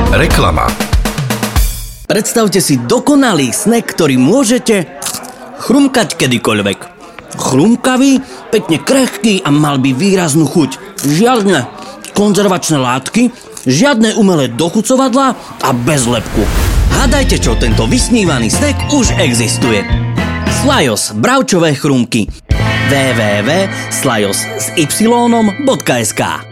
Reklama. Predstavte si dokonalý snack, ktorý môžete chrumkať kedykoľvek. Chrumkavý, pekne krehký a mal by výraznú chuť. Žiadne konzervačné látky, žiadne umelé dochucovadlá a bez lepku. Hádajte, čo tento vysnívaný snack už existuje. Slajos bravčové chrumky. www.slajos.sk